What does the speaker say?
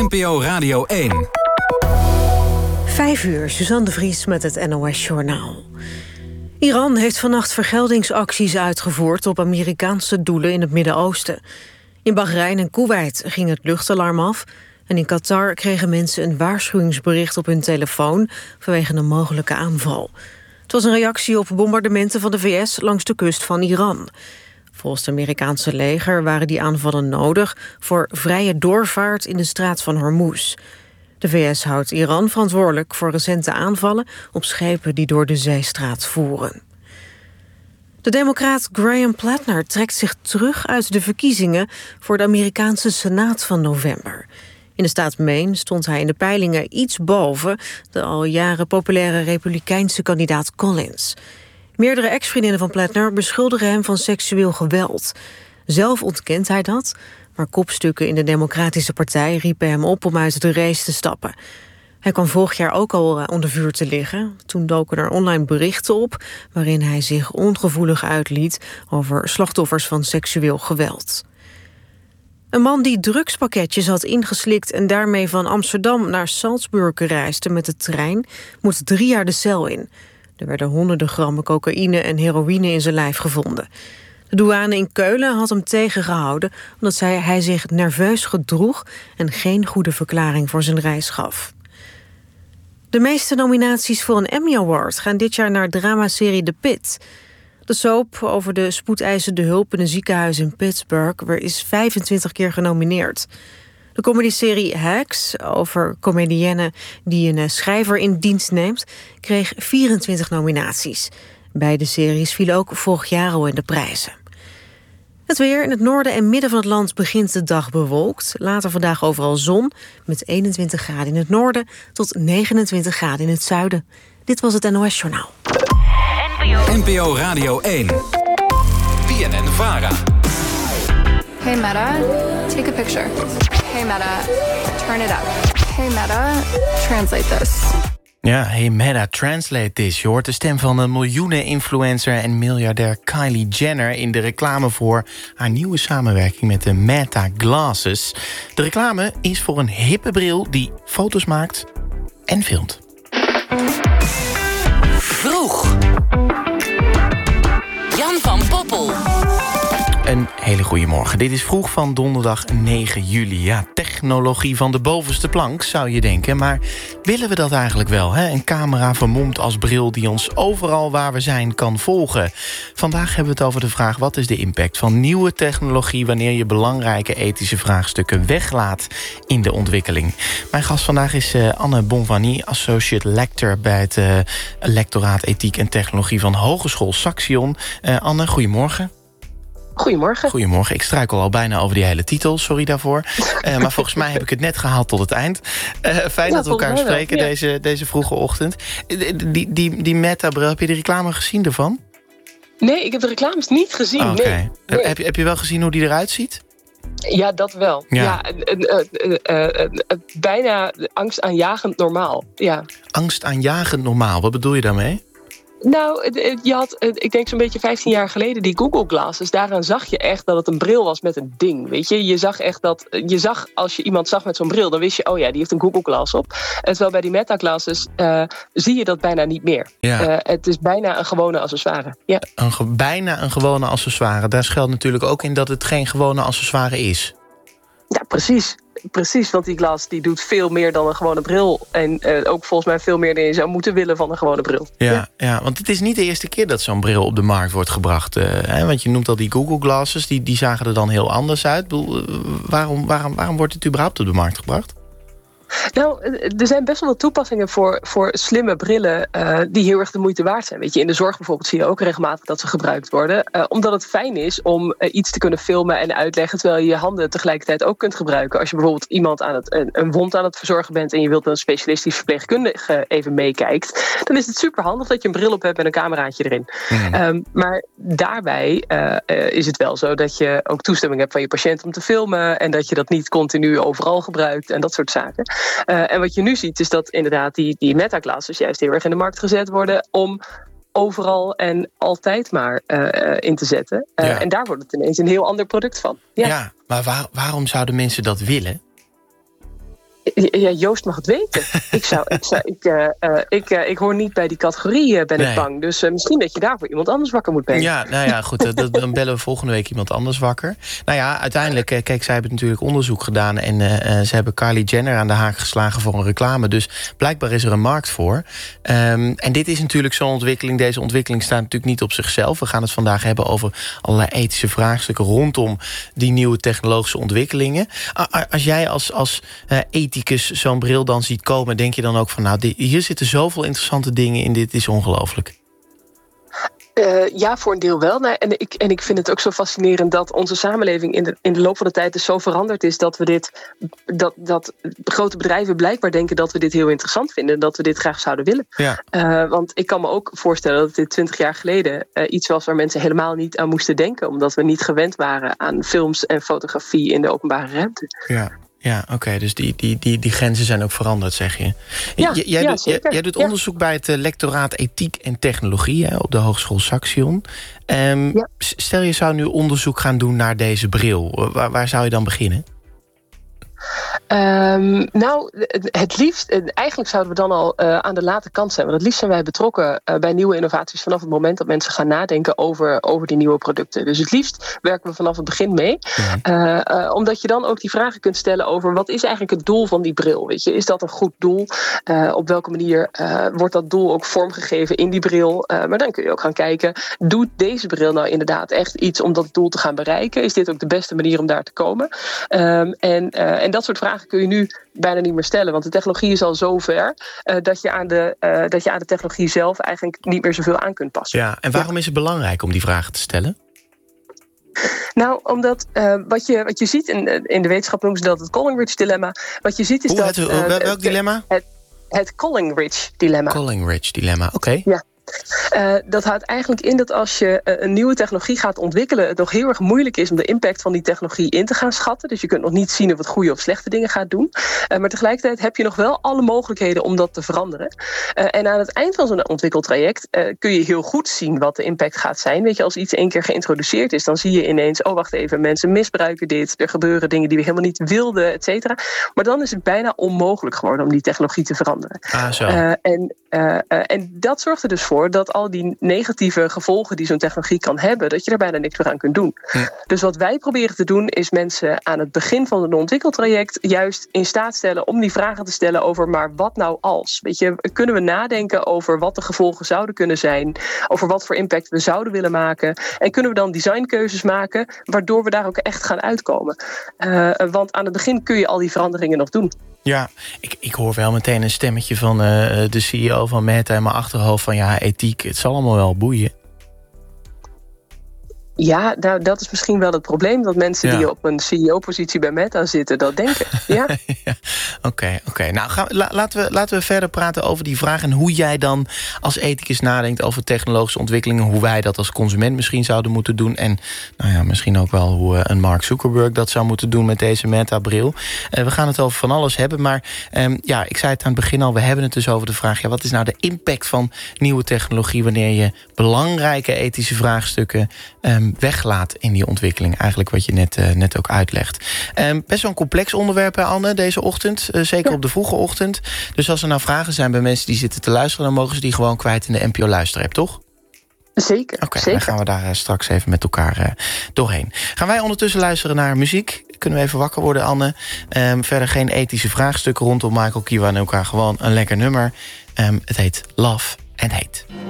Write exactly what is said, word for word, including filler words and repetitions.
N P O Radio één. Vijf uur, Suzanne de Vries met het N O S-journaal. Iran heeft vannacht vergeldingsacties uitgevoerd op Amerikaanse doelen in het Midden-Oosten. In Bahrein en Koeweit ging het luchtalarm af. En in Qatar kregen mensen een waarschuwingsbericht op hun telefoon vanwege een mogelijke aanval. Het was een reactie op bombardementen van de V S langs de kust van Iran. Volgens het Amerikaanse leger waren die aanvallen nodig voor vrije doorvaart in de straat van Hormuz. De V S houdt Iran verantwoordelijk voor recente aanvallen op schepen die door de zeestraat voeren. De democraat Graham Plattner trekt zich terug uit de verkiezingen voor de Amerikaanse Senaat van november. In de staat Maine stond hij in de peilingen iets boven de al jaren populaire republikeinse kandidaat Collins. Meerdere ex-vriendinnen van Plattner beschuldigen hem van seksueel geweld. Zelf ontkent hij dat, maar kopstukken in de Democratische Partij riepen hem op om uit de race te stappen. Hij kwam vorig jaar ook al onder vuur te liggen. Toen doken er online berichten op waarin hij zich ongevoelig uitliet over slachtoffers van seksueel geweld. Een man die drugspakketjes had ingeslikt en daarmee van Amsterdam naar Salzburg reisde met de trein, moet drie jaar de cel in. Er werden honderden grammen cocaïne en heroïne in zijn lijf gevonden. De douane in Keulen had hem tegengehouden omdat zij, hij zich nerveus gedroeg en geen goede verklaring voor zijn reis gaf. De meeste nominaties voor een Emmy Award gaan dit jaar naar dramaserie The Pit. De soap over de spoedeisende hulp in een ziekenhuis in Pittsburgh is vijfentwintig keer genomineerd. De comedyserie Hacks, over comedienne die een schrijver in dienst neemt, kreeg vierentwintig nominaties. Beide series vielen ook vorig jaar al in de prijzen. Het weer. In het noorden en midden van het land begint de dag bewolkt. Later vandaag overal zon, met eenentwintig graden in het noorden tot negenentwintig graden in het zuiden. Dit was het N O S-journaal. N P O Radio één. B N N-Vara. Hey Meta, take a picture. Hey Meta, turn it up. Hey Meta, translate this. Ja, hey Meta, translate this. Je hoort de stem van een miljoenen-influencer en miljardair Kylie Jenner in de reclame voor haar nieuwe samenwerking met de Meta Glasses. De reclame is voor een hippe bril die foto's maakt en filmt. Vroeg. Jan van Poppel. Een hele goede morgen. Dit is Vroeg van donderdag negen juli. Ja, technologie van de bovenste plank, zou je denken. Maar willen we dat eigenlijk wel? Hè? Een camera vermomd als bril die ons overal waar we zijn kan volgen. Vandaag hebben we het over de vraag: wat is de impact van nieuwe technologie wanneer je belangrijke ethische vraagstukken weglaat in de ontwikkeling? Mijn gast vandaag is uh, Anne Bonvanie, associate lector bij het uh, lectoraat ethiek en technologie van Hogeschool Saxion. Uh, Anne, goedemorgen. Goedemorgen. Goedemorgen. Ik struikel al bijna over die hele titel, sorry daarvoor. Uh, maar volgens mij heb ik het net gehaald tot het eind. Uh, fijn ja, dat we elkaar spreken, ja. deze, deze vroege ochtend. Die, die, die Meta-bril, heb je de reclame gezien ervan? Nee, ik heb de reclames niet gezien. Oké. Okay. Nee. Nee. Heb, je, heb je wel gezien hoe die eruit ziet? Ja, dat wel. Ja. Ja, uh, uh, uh, uh, uh, uh, bijna angstaanjagend normaal. Ja. Angstaanjagend normaal, wat bedoel je daarmee? Nou, je had, ik denk zo'n beetje vijftien jaar geleden die Google Glasses. Daaraan zag je echt dat het een bril was met een ding, weet je. Je zag echt dat, je zag als je iemand zag met zo'n bril, dan wist je, oh ja, die heeft een Google Glass op. En terwijl bij die Meta Glasses uh, zie je dat bijna niet meer. Ja. Uh, het is bijna een gewone accessoire. Ja. Een ge- bijna een gewone accessoire. Daar schuilt natuurlijk ook in dat het geen gewone accessoire is. Ja, precies. Precies, want die glas die doet veel meer dan een gewone bril. En uh, ook volgens mij veel meer dan je zou moeten willen van een gewone bril. Ja, ja. ja, want het is niet de eerste keer dat zo'n bril op de markt wordt gebracht. Uh, hè? Want je noemt al die Google Glasses, die, die zagen er dan heel anders uit. Bedoel, uh, waarom, waarom, waarom wordt het überhaupt op de markt gebracht? Nou, er zijn best wel wat toepassingen voor, voor slimme brillen uh, die heel erg de moeite waard zijn. Weet je, in de zorg bijvoorbeeld zie je ook regelmatig dat ze gebruikt worden. Uh, omdat het fijn is om uh, iets te kunnen filmen en uitleggen, terwijl je je handen tegelijkertijd ook kunt gebruiken. Als je bijvoorbeeld iemand aan het, een, een wond aan het verzorgen bent en je wilt dat een specialistisch verpleegkundige even meekijkt, dan is het super handig dat je een bril op hebt met een cameraatje erin. Mm. Um, maar daarbij uh, uh, is het wel zo dat je ook toestemming hebt van je patiënt om te filmen en dat je dat niet continu overal gebruikt en dat soort zaken. Uh, en wat je nu ziet is dat inderdaad die, die Meta-glasses juist heel erg in de markt gezet worden om overal en altijd maar uh, in te zetten. Uh, ja. En daar wordt het ineens een heel ander product van. Ja, ja maar waar, waarom zouden mensen dat willen? Ja, Joost mag het weten. ik, zou, ik, zou, ik, uh, uh, ik, uh, ik hoor niet bij die categorie, uh, ben nee. ik bang. Dus uh, misschien dat je daarvoor iemand anders wakker moet brengen. Ja, nou ja, goed. Uh, dan bellen we volgende week iemand anders wakker. Nou ja, uiteindelijk, uh, kijk, zij hebben natuurlijk onderzoek gedaan... en uh, uh, ze hebben Kylie Jenner aan de haak geslagen voor een reclame. Dus blijkbaar is er een markt voor. Um, en dit is natuurlijk zo'n ontwikkeling. Deze ontwikkeling staat natuurlijk niet op zichzelf. We gaan het vandaag hebben over allerlei ethische vraagstukken... rondom die nieuwe technologische ontwikkelingen. Als jij als, als uh, ethicus zo'n bril dan ziet komen... denk je dan ook van, nou, die, hier zitten zoveel interessante dingen in. Dit is ongelooflijk. Uh, ja, voor een deel wel. Nou, en, ik, en ik vind het ook zo fascinerend dat onze samenleving in de, in de loop van de tijd dus zo veranderd is dat we dit, dat, dat grote bedrijven blijkbaar denken dat we dit heel interessant vinden en dat we dit graag zouden willen. Ja. Uh, want ik kan me ook voorstellen dat dit twintig jaar geleden uh, iets was waar mensen helemaal niet aan moesten denken, omdat we niet gewend waren aan films en fotografie in de openbare ruimte. Ja. Ja, oké, okay, dus die, die, die, die grenzen zijn ook veranderd, zeg je. Ja, J- jij, ja, doet, jij, jij doet onderzoek ja. bij het uh, lectoraat Ethiek en Technologie... Hè, op de Hogeschool Saxion. Um, ja. Stel, je zou nu onderzoek gaan doen naar deze bril. Waar, waar zou je dan beginnen? Um, nou, het liefst, eigenlijk zouden we dan al uh, aan de late kant zijn. Want het liefst zijn wij betrokken uh, bij nieuwe innovaties vanaf het moment dat mensen gaan nadenken over, over die nieuwe producten. Dus het liefst werken we vanaf het begin mee. Ja. Uh, uh, omdat je dan ook die vragen kunt stellen over wat is eigenlijk het doel van die bril? Weet je? Is dat een goed doel? Uh, op welke manier uh, wordt dat doel ook vormgegeven in die bril? Uh, maar dan kun je ook gaan kijken, doet deze bril nou inderdaad echt iets om dat doel te gaan bereiken? Is dit ook de beste manier om daar te komen? Um, en, uh, en dat soort vragen kun je nu bijna niet meer stellen. Want de technologie is al zo ver uh, dat, je aan de, uh, dat je aan de technologie zelf eigenlijk niet meer zoveel aan kunt passen. Ja, en waarom ja. is het belangrijk om die vragen te stellen? Nou, omdat uh, wat, je, wat je ziet, in, in de wetenschap noemen ze dat het Collingridge-dilemma. Wat je ziet is Hoe, dat... Het, uh, welk het, dilemma? Het, het Collingridge-dilemma. Collingridge-dilemma, oké. Okay. Ja. Uh, dat houdt eigenlijk in dat als je uh, een nieuwe technologie gaat ontwikkelen, het nog heel erg moeilijk is om de impact van die technologie in te gaan schatten. Dus je kunt nog niet zien of het goede of slechte dingen gaat doen. Uh, maar tegelijkertijd heb je nog wel alle mogelijkheden om dat te veranderen. Uh, en aan het eind van zo'n ontwikkeltraject uh, kun je heel goed zien wat de impact gaat zijn. Weet je, als iets één keer geïntroduceerd is, dan zie je ineens, oh wacht even, mensen misbruiken dit, er gebeuren dingen die we helemaal niet wilden, et cetera. Maar dan is het bijna onmogelijk geworden om die technologie te veranderen. Ah, zo. Uh, en, uh, uh, en dat zorgt er dus voor dat al die negatieve gevolgen die zo'n technologie kan hebben, dat je daar bijna niks meer aan kunt doen. Ja. Dus wat wij proberen te doen, is mensen aan het begin van een ontwikkeltraject juist in staat stellen om die vragen te stellen over, maar wat nou als? Weet je, kunnen we nadenken over wat de gevolgen zouden kunnen zijn, over wat voor impact we zouden willen maken, en kunnen we dan designkeuzes maken, waardoor we daar ook echt gaan uitkomen. Uh, want aan het begin kun je al die veranderingen nog doen. Ja, ik, ik hoor wel meteen een stemmetje van uh, de C E O van Meta in mijn achterhoofd van ja, ethiek, het zal allemaal wel boeien. Ja, nou, dat is misschien wel het probleem, dat mensen ja. die op een C E O-positie bij Meta zitten dat denken. Ja. ja. Oké, okay, oké. Okay. Nou, gaan we, la, laten, we, laten we verder praten over die vraag en hoe jij dan als ethicus nadenkt over technologische ontwikkelingen, hoe wij dat als consument misschien zouden moeten doen en nou ja, misschien ook wel hoe een Mark Zuckerberg dat zou moeten doen met deze Meta-bril. Uh, we gaan het over van alles hebben, maar um, ja, ik zei het aan het begin al, we hebben het dus over de vraag, ja, wat is nou de impact van nieuwe technologie wanneer je belangrijke ethische vraagstukken um, weglaat in die ontwikkeling. Eigenlijk wat je net, uh, net ook uitlegt. Um, best wel een complex onderwerp, Anne, deze ochtend. Uh, zeker ja. op de vroege ochtend. Dus als er nou vragen zijn bij mensen die zitten te luisteren, dan mogen ze die gewoon kwijt in de N P O Luisterapp, toch? Zeker. Oké, okay, zeker. Dan gaan we daar uh, straks even met elkaar uh, doorheen. Gaan wij ondertussen luisteren naar muziek? Kunnen we even wakker worden, Anne? Um, verder geen ethische vraagstukken rondom Michael Kiwanuka. Gewoon een lekker nummer. Um, het heet Love and Hate.